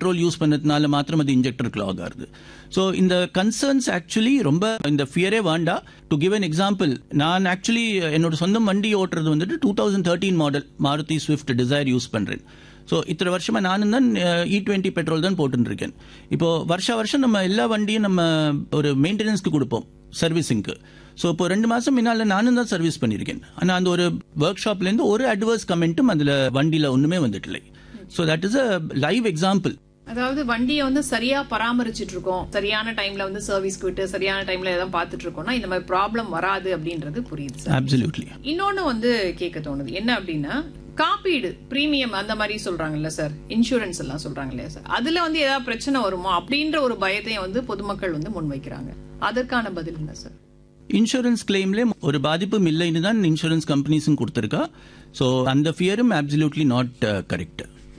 Petrol use பண்ணதுனால மாத்திரம் அது இன்ஜெக்டர் கிளாக் ஆகுது. ஸோ இந்த கன்சர்ன்ஸ் ஆக்சுவலி ரொம்ப இந்த ஃபியரே வேண்டா. டு கிவ் அன் எக்ஸாம்பிள், நான் ஆக்சுவலி என்னோட சொந்த வண்டி ஓட்டுறது வந்துட்டு 2013 model Maruti Swift desire use பண்றேன். ஸோ இத்தனை வருஷமா நானும் தான் E20 பெட்ரோல் தான் போட்டுன்னு இருக்கேன். இப்போ வருஷம் நம்ம எல்லா வண்டியும் நம்ம ஒரு மெயின்டெனன்ஸ்க்கு கொடுப்போம், சர்வீசிங்க்கு. ஸோ இப்போ 2 மாசம் முன்னால நானும் தான் சர்வீஸ் பண்ணியிருக்கேன். ஆனால் அந்த ஒரு ஒர்க் ஷாப்லேருந்து ஒரு அட்வர்ஸ் கமெண்ட்டும் அதில் வண்டியில் ஒன்றுமே வந்துட்டு. So that is a live example. அதாவது வண்டியை வந்து சரியா பராமரிச்சிட்டு இருக்கோம், சரியான டைம்ல வந்து சர்வீஸ்க்கு விட்டு சரியான டைம்ல எதாவது பார்த்துட்டு இருக்கோம்னா இந்த மாதிரி ப்ராப்ளம் வராது அப்படின்றது புரியுது சார். அப்சல்யூட்லி. இன்னொன்னு வந்து கேட்க தோணுது என்ன அப்படின்னா, காப்பீடு பிரீமியம் அந்த மாதிரி சொல்றாங்கல்ல சார், இன்சூரன்ஸ் எல்லாம் சொல்றாங்க இல்லையா சார், அதுல வந்து ஏதாவது பிரச்சனை வருமா அப்படின்ற ஒரு பயத்தையும் வந்து பொதுமக்கள் வந்து முன்வைக்கிறாங்க. அதற்கான பதில் என்ன சார்? இன்சூரன்ஸ் கிளைம்ல ஒரு பாதிப்பும் இல்லைன்னு தான் இன்சூரன்ஸ் கம்பெனிஸும் கொடுத்திருக்கா. ஸோ அந்த ஃபியரும் அப்சல்யூட்லி நாட் கரெக்ட்.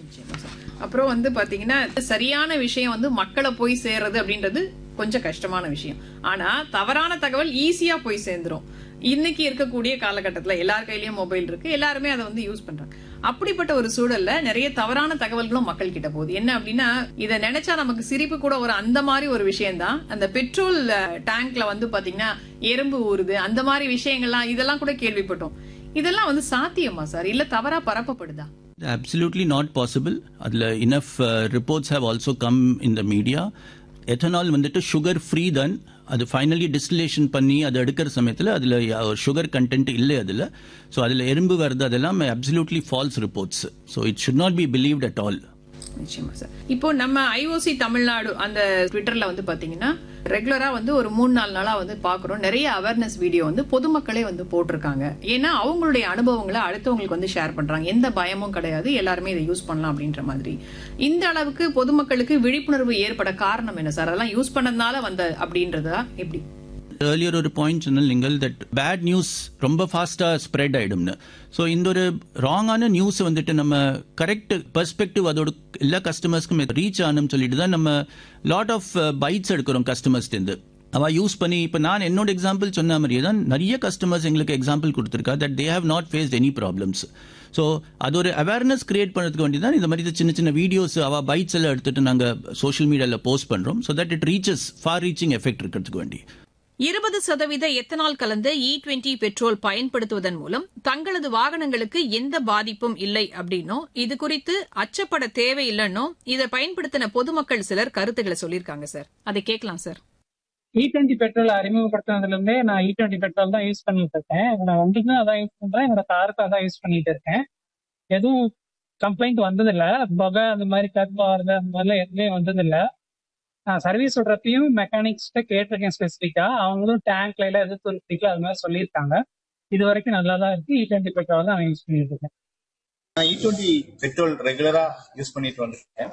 அப்புறம் வந்து பாத்தீங்கன்னா சரியான விஷயம் வந்து மக்களை போய் சேர்றது அப்படின்றது கொஞ்சம் கஷ்டமான விஷயம். ஆனா தவறான தகவல் ஈஸியா போய் சேர்ந்துரும். இன்னைக்கு இருக்கக்கூடிய காலகட்டத்துல எல்லார் கையிலயும் மொபைல் இருக்கு, எல்லாருமே அதை வந்து யூஸ் பண்றாங்க. அப்படிப்பட்ட ஒரு சூழல்ல நிறைய தவறான தகவல்களும் மக்கள் கிட்ட போகுது. என்ன அப்படின்னா, இதை நினைச்சா நமக்கு சிரிப்பு கூட ஒரு அந்த மாதிரி ஒரு விஷயம் தான். அந்த பெட்ரோல் டேங்க்ல வந்து பாத்தீங்கன்னா எறும்பு ஊறுது, அந்த மாதிரி விஷயங்கள்லாம் இதெல்லாம் கூட கேள்விப்பட்டோம். இதெல்லாம் வந்து சாத்தியமா சார், இல்ல தவறா பரப்பப்படுதா? Absolutely not possible. அதில் enough reports have also come in the media. Ethanol வந்துட்டு சுகர் ஃப்ரீ தான். அது ஃபைனலி டிஸ்டிலேஷன் பண்ணி அதை எடுக்கிற சமயத்தில் அதில் சுகர் கண்டென்ட் இல்லை அதில். ஸோ அதில் எறும்பு வருது, அதெல்லாம் absolutely falls reports. So it should not be believed at all. நிச்சயமா சார். இப்போ நம்ம IOC தமிழ்நாடு அந்த ட்விட்டர்ல வந்து பாத்தீங்கன்னா ரெகுலரா வந்து ஒரு 3-4 நாளா வந்து பாக்குறோம், நிறைய அவேர்னஸ் வீடியோ வந்து பொதுமக்களே வந்து போட்டிருக்காங்க. ஏன்னா அவங்களுடைய அனுபவங்களை அடுத்தவங்களுக்கு வந்து ஷேர் பண்றாங்க. எந்த பயமும் கிடையாது, எல்லாருமே இதை யூஸ் பண்ணலாம் அப்படின்ற மாதிரி. இந்த அளவுக்கு பொதுமக்களுக்கு விழிப்புணர்வு ஏற்பட காரணம் என்ன சார்? அதெல்லாம் யூஸ் பண்ணதுனால வந்த அப்படின்றதா எப்படி? ஏர்லியர் ஒரு பாயிண்ட் சொன்னல் நீங்கள், தட் பேட் நியூஸ் ரொம்ப ஃபாஸ்டா ஸ்ப்ரெட் ஆயிடும்னு. ஸோ இந்த ஒரு ராங்கான நியூஸ் வந்துட்டு நம்ம கரெக்ட் பெர்ஸ்பெக்டிவ் அதோட எல்லா கஸ்டமர்ஸ்க்கும் ரீச் ஆகணும்னு சொல்லிட்டு தான் நம்ம லாட் ஆஃப் பைட்ஸ் எடுக்கிறோம் கஸ்டமர்ஸ்லேருந்து. அவ யூஸ் பண்ணி, இப்போ நான் என்னோட எக்ஸாம்பிள் சொன்ன மாதிரியே தான் நிறைய கஸ்டமர்ஸ் எங்களுக்கு எக்ஸாம்பிள் கொடுத்துருக்கா that they have not faced any problems. So அது ஒரு அவேர்னஸ் கிரியேட் பண்ணுறதுக்கு வேண்டி தான் இந்த மாதிரி சின்ன சின்ன வீடியோஸ் அவ பைட்ஸ் எல்லாம் எடுத்துட்டு நாங்கள் சோஷியல் மீடியாவில் போஸ்ட் பண்ணுறோம். So that it reaches for reaching effect இருக்கிறதுக்கு வேண்டி. 20% எத்தனால் கலந்த E20 பெட்ரோல் பயன்படுத்துவதன் மூலம் தங்களது வாகனங்களுக்கு எந்த பாதிப்பும் இல்லை அப்படின்னும், இது குறித்து அச்சப்பட தேவையில்லைன்னும் இதை பயன்படுத்தின பொதுமக்கள் சிலர் கருத்துக்களை சொல்லியிருக்காங்க சார். அதை கேட்கலாம் சார். E20 பெட்ரோல் அறிமுகப்படுத்தினதுல இருந்தே நான் E20 பெட்ரோல் தான் யூஸ் பண்ணிட்டு இருக்கேன். என்னோட வண்டிக்கும் அதான் யூஸ் பண்றேன், என்னோட காருக்கும் அதான் யூஸ் பண்ணிட்டு இருக்கேன். எதுவும் கம்ப்ளைண்ட் வந்ததில்லை, புகை அந்த மாதிரி கருப்பு வருது அந்த மாதிரிலாம் எதுவுமே வந்ததில்லை. நான் சர்வீஸ் விடுறப்பையும் மெக்கானிக்ஸ்ட கேட்டிருக்கேன் ஸ்பெசிஃபிக்கா, அவங்களும் டேங்க்ல எல்லாம் எது துருப்பிக்கல அது மாதிரி சொல்லியிருக்காங்க. இது வரைக்கும் நல்லா தான் இருக்கு. E20 பெட்ரோல் தான் நான் யூஸ் பண்ணிட்டு இருக்கேன். நான் E20 பெட்ரோல் ரெகுலரா யூஸ் பண்ணிட்டு வந்திருக்கேன்.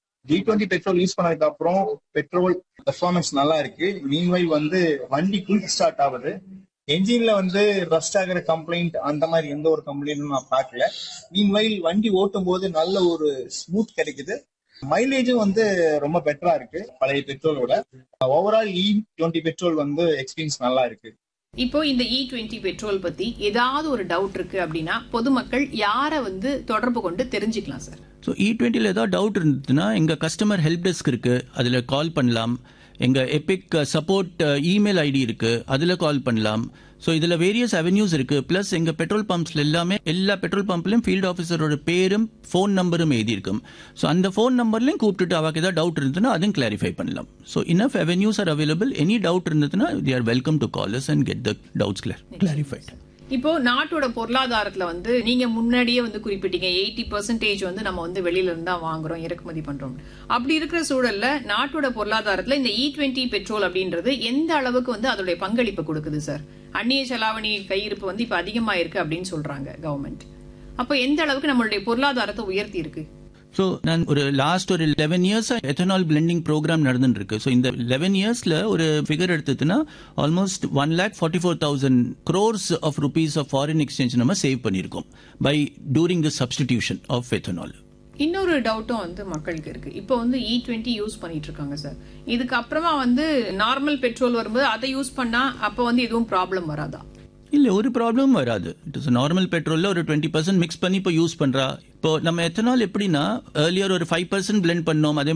E20 பெட்ரோல் யூஸ் பண்ணதுக்கு அப்புறம் பெட்ரோல் பெர்ஃபார்மன்ஸ் நல்லா இருக்கு. மீன்வைல் வந்து வண்டி குயிக் ஸ்டார்ட் ஆகுது. என்ஜின்ல வந்து ரஸ்ட் ஆகிற கம்ப்ளைண்ட் அந்த மாதிரி எந்த ஒரு கம்ப்ளைண்ட்டும் நான் பார்க்கல. மீன்வைல் வண்டி ஓட்டும் போது நல்ல ஒரு ஸ்மூத் கிடைக்குது. மைலேஜும் வந்து ரொம்ப பெட்டரா இருக்கு பழைய பெட்ரோலோட. ஓவரால் E20 பெட்ரோல் வந்து எக்ஸ்பீரியன்ஸ் நல்லா இருக்கு. இப்போ இந்த E20 பெட்ரோல் பத்தி ஏதாவது ஒரு டவுட் இருக்கு அப்படின்னா பொதுமக்கள் யாரை வந்து தொடர்பு கொண்டு தெரிஞ்சுக்கலாம் சார்? ஸோ E20ல ஏதாவது டவுட் இருந்ததுன்னா எங்க கஸ்டமர் ஹெல்ப் டெஸ்க் இருக்கு, அதுல கால் பண்ணலாம். எங்க எபிக் சப்போர்ட் இமெயில் ஐடி இருக்கு, அதுல கால் பண்ணலாம். ஸோ இதுல வேரியஸ் அவென்யூஸ் இருக்கு. பிளஸ் எங்க பெட்ரோல் பம்ப்ஸ்ல எல்லாமே எல்லா பெட்ரோல் பம்ப்லயும் ஃபீல்ட் ஆஃபீஸரோட பேரும் ஃபோன் நம்பரும் எழுதி இருக்கும். ஸோ அந்த ஃபோன் நம்பர்லயும் கூப்பிட்டுட்டு அவருக்கு ஏதாவது டவுட் இருந்ததுன்னா அதையும் கிளாரிஃபை பண்ணலாம். So enough avenues are available. Any doubt இருந்ததுன்னா they are welcome to call us and get the doubts clarified. இப்போ நாட்டோட பொருளாதாரத்துல வந்து நீங்க முன்னாடியே வந்து குறிப்பிட்டீங்க 80% வந்து நம்ம வந்து வெளியில இருந்தா வாங்குறோம், இறக்குமதி பண்றோம். அப்படி இருக்கிற சூழல்ல நாட்டோட பொருளாதாரத்துல இந்த E20 பெட்ரோல் அப்படின்றது எந்த அளவுக்கு வந்து அதோட பங்களிப்பு கொடுக்குது சார்? அந்நிய செலாவணி கையிருப்பு வந்து இப்ப அதிகமா இருக்கு அப்படின்னு சொல்றாங்க கவர்மெண்ட். அப்ப எந்த அளவுக்கு நம்மளுடைய பொருளாதாரத்தை உயர்த்தி இருக்கு? ஸோ நான் ஒரு லாஸ்ட் ஒரு 11 இயர்ஸ் எத்தனால் பிளெண்டிங் ப்ரோக்ராம் நடந்துட்டு இருக்கு. ஸோ இந்த 11 இயர்ஸ்ல ஒரு figure எடுத்ததுன்னா almost 1,44,000 crores of rupees of foreign exchange நம்ம சேவ் பண்ணியிருக்கோம் by during the substitution of ethanol. இன்னொரு டவுட்டும் வந்து மக்களுக்கு இருக்கு. இப்போ வந்து E20 யூஸ் பண்ணிட்டு இருக்காங்க சார். இதுக்கு அப்புறமா வந்து நார்மல் பெட்ரோல் வரும்போது அதை யூஸ் பண்ணா அப்ப வந்து எதுவும் ப்ராப்ளம் வராதா? இல்ல, ஒரு ப்ராப்ளம் வராது. இட் இஸ் நார்மல் பெட்ரோல்ல ஒரு 20% மிக்ஸ் பண்ணி இப்போ யூஸ் பண்றா. இப்போ நம்ம எத்தனால் எப்படின்னா ஏர்லியர் ஒரு 5% பிளெண்ட் பண்ணோம், அதே